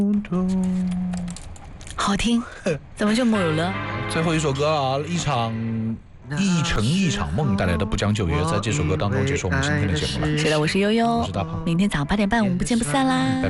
好听，怎么就没有了？ 最后一首歌啊，一城一场梦带来的不将就约，在这首歌当中结束我们今天的节目了。 是的，我是悠悠， 我是大鹏， 明天早上8点半我们不见不散啦。 拜拜。